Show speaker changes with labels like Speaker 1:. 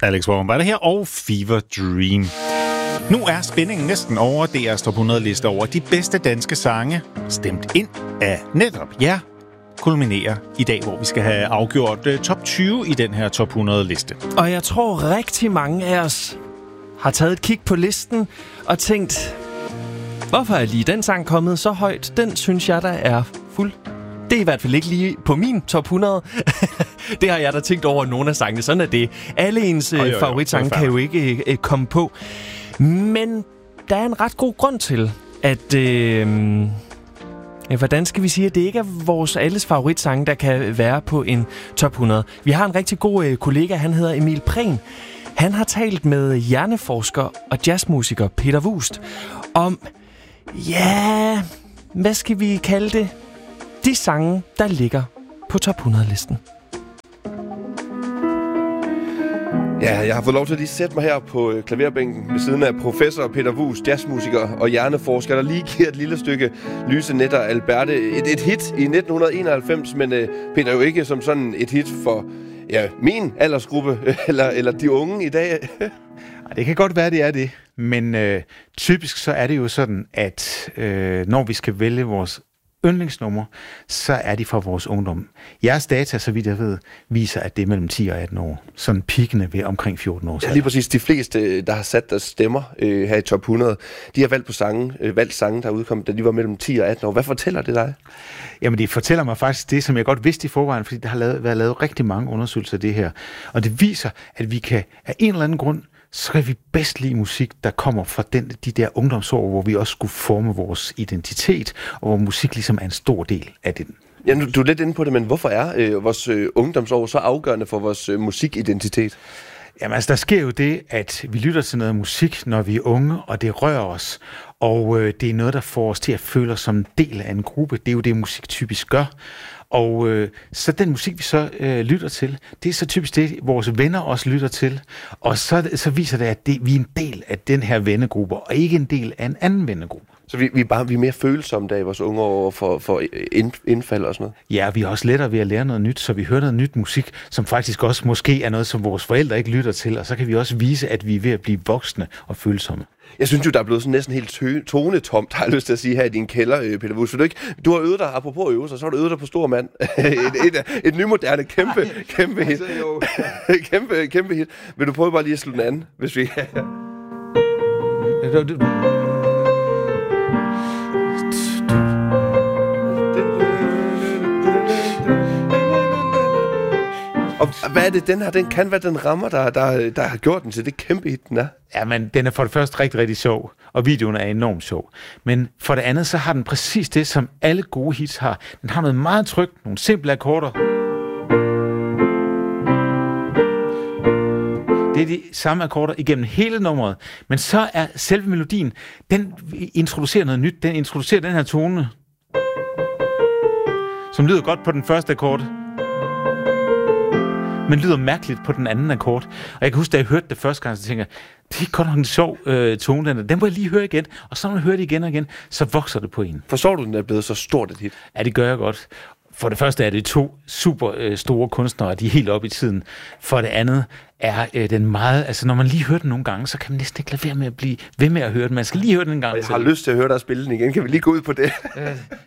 Speaker 1: Alex Warren var det her, og Fever Dream. Nu er spændingen næsten over DR's Top 100-liste over de bedste danske sange, stemt ind af netop jer, kulminerer i dag, hvor vi skal have afgjort top 20 i den her Top 100-liste.
Speaker 2: Og jeg tror rigtig mange af os har taget et kig på listen og tænkt, hvorfor er lige den sang kommet så højt? Den synes jeg, der er fuld. Det er i hvert fald ikke lige på min top 100. Det har jeg da tænkt over nogle af sangene. Sådan er det. Alle ens favoritsange kan jo ikke komme på. Men der er en ret god grund til, at... hvordan skal vi sige, at det ikke er vores alles favoritsange, der kan være på en top 100. Vi har en rigtig god kollega, han hedder Emil Prehn. Han har talt med hjerneforsker og jazzmusiker Peter Vuust om, ja, hvad skal vi kalde det? De sange, der ligger på top 100-listen.
Speaker 3: Ja, jeg har fået lov til at lige sætte mig her på klaverbænken ved siden af professor Peter Vuust, jazzmusiker og hjerneforsker, der lige giver et lille stykke Lyse Nætter Alberte. Et hit i 1991, men Peter, jo ikke som sådan et hit for min aldersgruppe eller de unge i dag.
Speaker 4: Det kan godt være, det er det, men typisk så er det jo sådan, at når vi skal vælge vores yndlingsnummer, så er de fra vores ungdom. Jeres data, så vidt jeg ved, viser, at det er mellem 10 og 18 år. Sådan pikkende ved omkring 14 år.
Speaker 3: Ja, lige præcis. De fleste, der har sat deres stemmer her i top 100, de har valgt sange, der er udkommet, da de var mellem 10 og 18 år. Hvad fortæller det dig?
Speaker 4: Jamen, det fortæller mig faktisk det, som jeg godt vidste i forvejen, fordi der har været lavet rigtig mange undersøgelser af det her. Og det viser, at vi kan af en eller anden grund, så kan vi bedst lide musik, der kommer fra de der ungdomsår, hvor vi også skulle forme vores identitet, og hvor musik ligesom er en stor del af den.
Speaker 3: Ja, du er lidt inde på det, men hvorfor er vores ungdomsår så afgørende for vores musikidentitet?
Speaker 4: Jamen altså, der sker jo det, at vi lytter til noget musik, når vi er unge, og det rører os. Og det er noget, der får os til at føle os som en del af en gruppe. Det er jo det, musik typisk gør. Og så den musik, vi så lytter til, det er så typisk det, vores venner også lytter til. Og så viser det, at vi er en del af den her vennegruppe, og ikke en del af en anden vennegruppe.
Speaker 3: Så vi er mere følsomme der i vores unge år for indfald og sådan noget?
Speaker 4: Ja, vi er også lettere ved at lære noget nyt, så vi hører noget nyt musik, som faktisk også måske er noget, som vores forældre ikke lytter til, og så kan vi også vise, at vi er ved at blive voksne og følsomme.
Speaker 3: Jeg synes jo, der er blevet sådan næsten helt tonetomt, har jeg lyst til at sige, her i din kælder, Peter Vuust. Du har øvet dig, apropos øvelser, så har du øvet dig på Stor Mand. et nymoderne kæmpe hit. kæmpe hit. Vil du prøve bare lige at slutte den anden, hvis vi... Og hvad er det, den kan, hvad den rammer, der har gjort den til det kæmpe hit, den er?
Speaker 4: Ja, men den er for det første rigtig, rigtig sjov, og videoen er enormt sjov. Men for det andet, så har den præcis det, som alle gode hits har. Den har noget meget trygt, nogle simple akkorder. Det er de samme akkorder igennem hele nummeret. Men så er selve melodien, den introducerer noget nyt. Den introducerer den her tone, som lyder godt på den første akkord, men lyder mærkeligt på den anden akkord. Og jeg kan huske, da jeg hørte det første gang, så tænker jeg, det er godt nok en sjov tone, den må jeg lige høre igen. Og så når man hører det igen og igen, så vokser det på en.
Speaker 3: Forstår du, den er blevet så stort et hit?
Speaker 4: Ja, det gør jeg godt. For det første er det 2 super store kunstnere, de er helt oppe i tiden. For det andet er den meget... Altså, når man lige hører den nogle gange, så kan man næsten ikke lade være med at blive ved med at høre den. Man skal lige høre den en gang.
Speaker 3: Jeg har lyst til at høre dig spille den igen. Kan vi lige gå ud på det?